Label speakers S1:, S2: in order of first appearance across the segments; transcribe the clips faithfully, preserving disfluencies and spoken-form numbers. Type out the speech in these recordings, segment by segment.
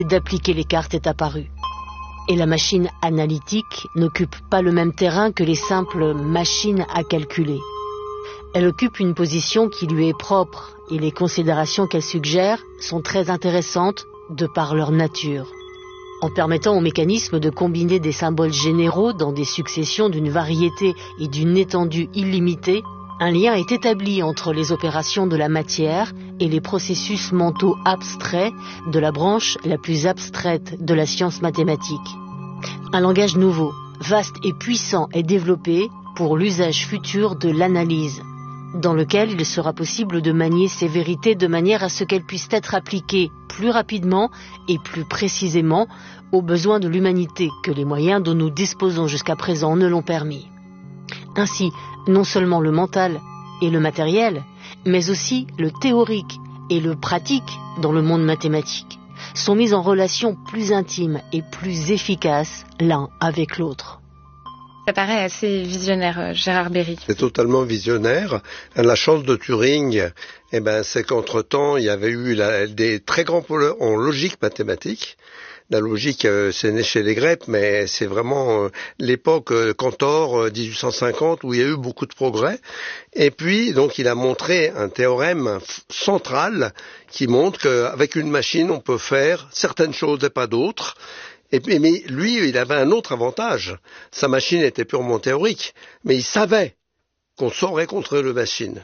S1: d'appliquer les cartes est apparue. Et la machine analytique n'occupe pas le même terrain que les simples machines à calculer. Elle occupe une position qui lui est propre et les considérations qu'elle suggère sont très intéressantes de par leur nature. En permettant au mécanisme de combiner des symboles généraux dans des successions d'une variété et d'une étendue illimitée, un lien est établi entre les opérations de la matière et les processus mentaux abstraits de la branche la plus abstraite de la science mathématique. Un langage nouveau, vaste et puissant est développé pour l'usage futur de l'analyse, dans lequel il sera possible de manier ces vérités de manière à ce qu'elles puissent être appliquées plus rapidement et plus précisément aux besoins de l'humanité que les moyens dont nous disposons jusqu'à présent ne l'ont permis. Ainsi, non seulement le mental et le matériel, mais aussi le théorique et le pratique dans le monde mathématique, sont mis en relation plus intime et plus efficace l'un avec l'autre.
S2: Ça paraît assez visionnaire, Gérard Berry.
S3: C'est totalement visionnaire. La chance de Turing, eh ben, c'est qu'entre-temps, il y avait eu la, des très grands pôles en logique mathématique. La logique, euh, c'est né chez les Grecs, mais c'est vraiment euh, l'époque euh, Cantor, euh, dix-huit cent cinquante, où il y a eu beaucoup de progrès. Et puis, donc, il a montré un théorème central qui montre qu'avec une machine, on peut faire certaines choses et pas d'autres. Et puis, mais lui, il avait un autre avantage. Sa machine était purement théorique, mais il savait qu'on saurait contrer le machine.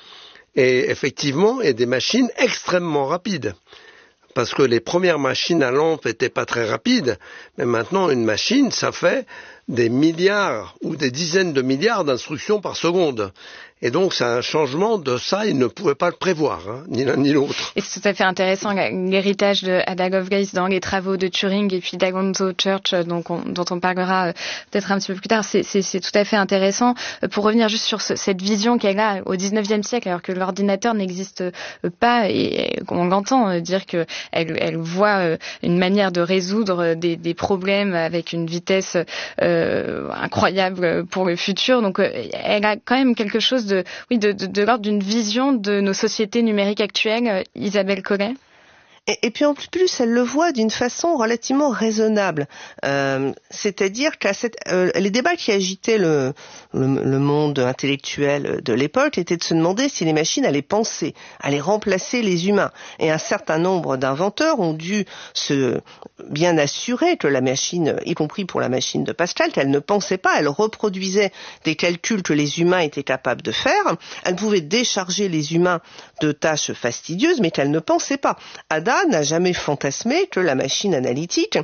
S3: Et effectivement, il y a des machines extrêmement rapides. Parce que les premières machines à lampe n'étaient pas très rapides, mais maintenant une machine, ça fait des milliards ou des dizaines de milliards d'instructions par seconde. Et donc c'est un changement de ça, ils ne pouvaient pas le prévoir, hein, ni l'un ni l'autre.
S2: Et c'est tout à fait intéressant, l'héritage de Ada Lovelace dans les travaux de Turing et puis d'Alonzo Church, donc on, dont on parlera peut-être un petit peu plus tard. C'est, c'est, c'est tout à fait intéressant. Pour revenir juste sur ce, cette vision qu'elle a au dix-neuvième siècle, alors que l'ordinateur n'existe pas, et on l'entend dire qu'elle elle voit une manière de résoudre des, des problèmes avec une vitesse euh, incroyable pour le futur. Donc elle a quand même quelque chose de, oui, de, de, de l'ordre d'une vision de nos sociétés numériques actuelles, Isabelle Collet.
S4: Et, et puis en plus, elle le voit d'une façon relativement raisonnable. Euh, c'est-à-dire que euh, les débats qui agitaient le, le, le monde intellectuel de l'époque étaient de se demander si les machines allaient penser, allaient remplacer les humains. Et un certain nombre d'inventeurs ont dû se bien assurer que la machine, y compris pour la machine de Pascal, qu'elle ne pensait pas, elle reproduisait des calculs que les humains étaient capables de faire. Elle pouvait décharger les humains de tâches fastidieuses, mais qu'elle ne pensait pas. Ada n'a jamais fantasmé que la machine analytique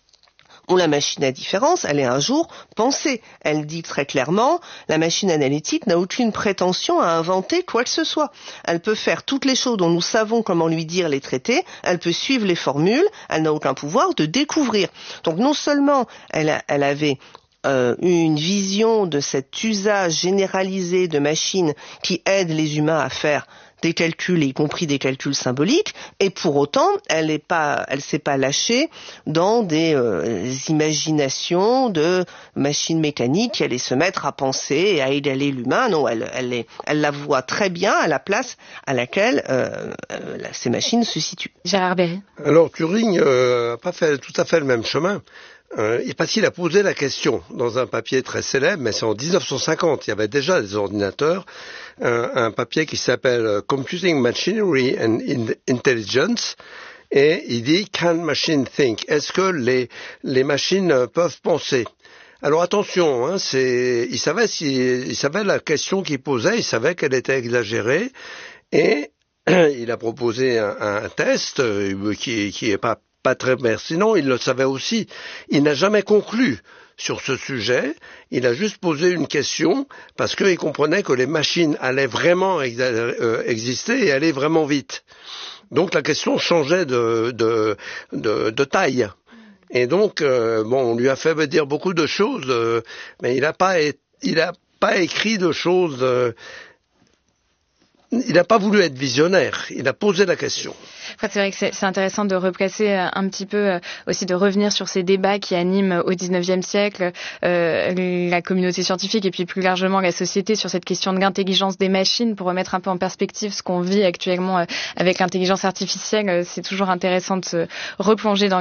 S4: ou la machine à différence allait un jour penser. Elle dit très clairement, la machine analytique n'a aucune prétention à inventer quoi que ce soit. Elle peut faire toutes les choses dont nous savons comment lui dire les traités, elle peut suivre les formules, elle n'a aucun pouvoir de découvrir. Donc non seulement elle, a, elle avait Euh, une vision de cet usage généralisé de machines qui aident les humains à faire des calculs, y compris des calculs symboliques, et pour autant, elle n'est pas, elle s'est pas lâchée dans des euh, imaginations de machines mécaniques qui allaient se mettre à penser et à égaler l'humain. Non, elle, elle, est, elle la voit très bien à la place à laquelle euh, euh, ces machines se situent.
S2: Gérard Berry.
S3: Alors Turing n'a euh, pas fait tout à fait le même chemin. Euh, parce qu'il a posé la question dans un papier très célèbre, mais c'est en dix-neuf cent cinquante, il y avait déjà des ordinateurs, euh, un papier qui s'appelle Computing Machinery and Intelligence, et il dit Can machine think? Est-ce que les, les machines peuvent penser? Alors attention, hein, c'est, il savait si, il savait la question qu'il posait, il savait qu'elle était exagérée, et il a proposé un, un test euh, qui, qui est pas pas très pertinent, il le savait aussi. Il n'a jamais conclu sur ce sujet, il a juste posé une question parce qu'il comprenait que les machines allaient vraiment ex- euh, exister et allaient vraiment vite. Donc la question changeait de, de, de, de taille. Et donc, euh, bon, on lui a fait dire beaucoup de choses, euh, mais il n'a pas, il a pas écrit de choses... Euh, il n'a pas voulu être visionnaire, il a posé la question.
S2: Après, c'est vrai que c'est, c'est intéressant de replacer un petit peu, aussi de revenir sur ces débats qui animent au dix-neuvième siècle euh, la communauté scientifique et puis plus largement la société sur cette question de l'intelligence des machines, pour remettre un peu en perspective ce qu'on vit actuellement avec l'intelligence artificielle. C'est toujours intéressant de se replonger dans